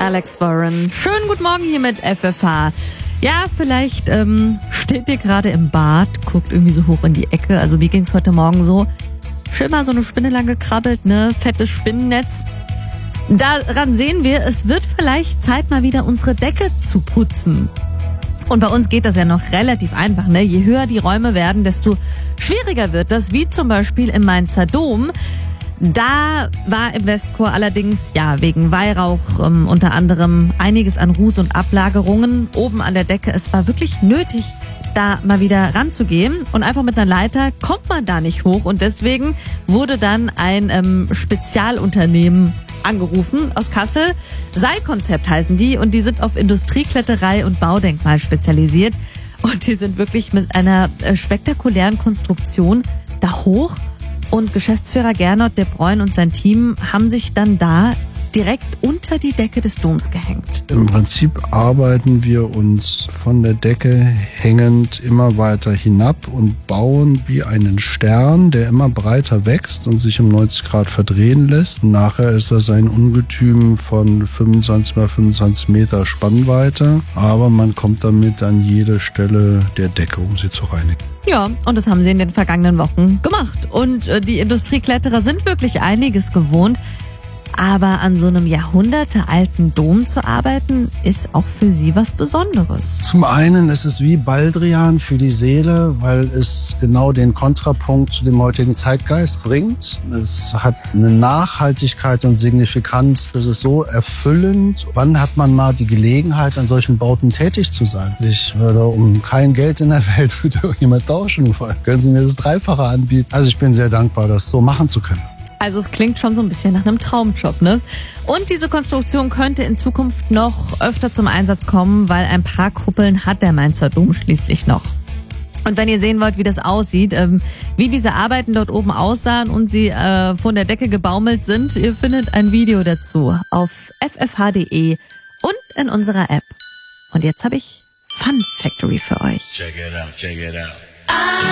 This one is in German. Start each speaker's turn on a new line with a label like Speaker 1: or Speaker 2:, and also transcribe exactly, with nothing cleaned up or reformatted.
Speaker 1: Alex Warren. Schönen guten Morgen hier mit F F H. Ja, vielleicht ähm, steht ihr gerade im Bad, guckt irgendwie so hoch in die Ecke. Also mir ging's heute Morgen so. Schön mal so eine Spinne lang gekrabbelt, ne? Fettes Spinnennetz. Daran sehen wir, es wird vielleicht Zeit, mal wieder unsere Decke zu putzen. Und bei uns geht das ja noch relativ einfach, ne? Je höher die Räume werden, desto schwieriger wird das, wie zum Beispiel im Mainzer Dom. Da war im Westchor allerdings, ja, wegen Weihrauch ähm, unter anderem einiges an Ruß und Ablagerungen oben an der Decke. Es war wirklich nötig, da mal wieder ranzugehen, und einfach mit einer Leiter kommt man da nicht hoch, und deswegen wurde dann ein ähm, Spezialunternehmen angerufen aus Kassel. Seilkonzept heißen die, und die sind auf Industriekletterei und Baudenkmal spezialisiert, und die sind wirklich mit einer äh, spektakulären Konstruktion da hoch. Und Geschäftsführer Gernot de Bruyn und sein Team haben sich dann da direkt unter die Decke des Doms gehängt.
Speaker 2: Im Prinzip arbeiten wir uns von der Decke hängend immer weiter hinab und bauen wie einen Stern, der immer breiter wächst und sich um neunzig Grad verdrehen lässt. Nachher ist das ein Ungetüm von fünfundzwanzig mal fünfundzwanzig Meter Spannweite, aber man kommt damit an jede Stelle der Decke, um sie zu reinigen.
Speaker 1: Ja, und das haben sie in den vergangenen Wochen gemacht. Und äh, die Industriekletterer sind wirklich einiges gewohnt. Aber an so einem jahrhundertealten Dom zu arbeiten, ist auch für sie was Besonderes.
Speaker 2: Zum einen ist es wie Baldrian für die Seele, weil es genau den Kontrapunkt zu dem heutigen Zeitgeist bringt. Es hat eine Nachhaltigkeit und Signifikanz. Das ist so erfüllend. Wann hat man mal die Gelegenheit, an solchen Bauten tätig zu sein? Ich würde um kein Geld in der Welt mit irgendjemand tauschen wollen. Können Sie mir das Dreifache anbieten? Also ich bin sehr dankbar, das so machen zu können.
Speaker 1: Also es klingt schon so ein bisschen nach einem Traumjob, ne? Und diese Konstruktion könnte in Zukunft noch öfter zum Einsatz kommen, weil ein paar Kuppeln hat der Mainzer Dom schließlich noch. Und wenn ihr sehen wollt, wie das aussieht, ähm, wie diese Arbeiten dort oben aussahen und sie äh, von der Decke gebaumelt sind, ihr findet ein Video dazu auf f f h punkt d e und in unserer App. Und jetzt habe ich Fun Factory für euch.
Speaker 3: Check it out, check it out.